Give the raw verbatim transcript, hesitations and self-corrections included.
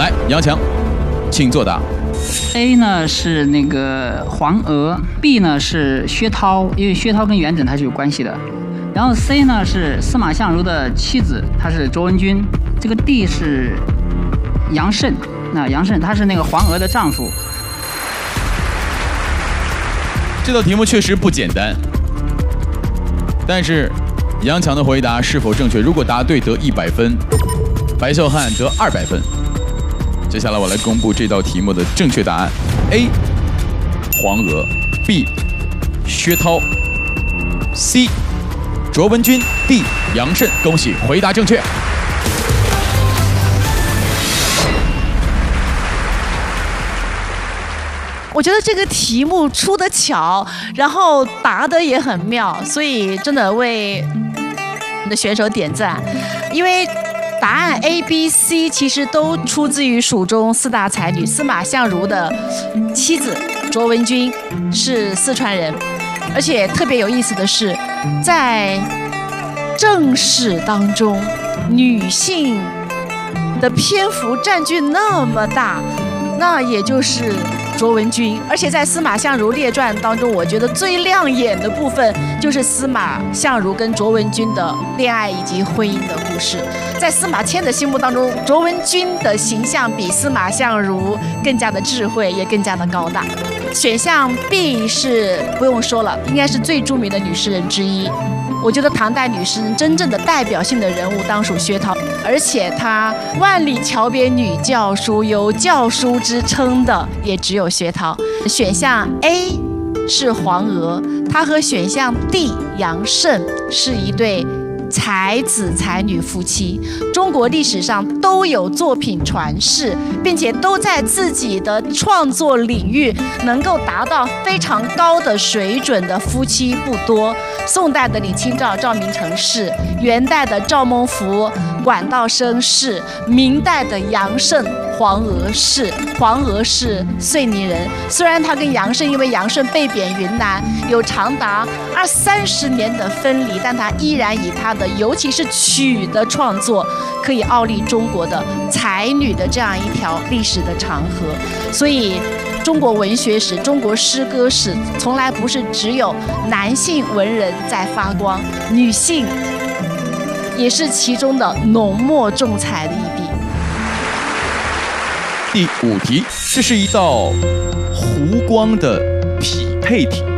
来，杨强，请作答。 A 呢是那个黄娥 ，B 呢是薛涛，因为薛涛跟元稹他是有关系的。然后 C 呢是司马相如的妻子，她是卓文君。这个 D 是杨慎，那杨慎他是那个黄娥的丈夫。 这道题目确实不简单，但是杨强的回答是否正确？如果答对得一百分，白孝汉得二百分。接下来我来公布这道题目的正确答案 ：A. 黄娥 ，B. 薛涛 ，C. 卓文君 ，D. 杨慎。恭喜，回答正确。 我觉得这个题目出得巧，然后答得也很妙，所以真的为你的选手点赞，因为答案 A、B、C 其实都出自于蜀中四大才女，司马相如的妻子卓文君是四川人，而且特别有意思的是，在正史当中，女性的篇幅占据那么大，那也就是卓文君，而且在司马相如列传当中，我觉得最亮眼的部分就是司马相如跟卓文君的恋爱以及婚姻的故事。在司马迁的心目当中，卓文君的形象比司马相如更加的智慧，也更加的高大。选项 B 是不用说了，应该是最著名的女诗人之一。我觉得唐代女诗人真正的代表性的人物当属薛涛，而且她万里桥边女教书，有教书之称的也只有薛涛。选项 A 是黄娥，她和选项 D 杨慎是一对才子才女夫妻，中国历史上都有作品传世，并且都在自己的创作领域能够达到非常高的水准的夫妻不多。宋代的李清照、赵明诚是，元代的赵孟頫、管道生是，明代的杨慎、黄娥是。黄娥是遂宁人，虽然她跟杨慎因为杨慎被贬云南，有长达二三十年的分离，但她依然以她的尤其是曲的创作，可以傲立中国的才女的这样一条历史的长河。所以中国文学史、中国诗歌史从来不是只有男性文人在发光，女性也是其中的浓墨重彩的一笔。 第五题，这是一道弧光的匹配题。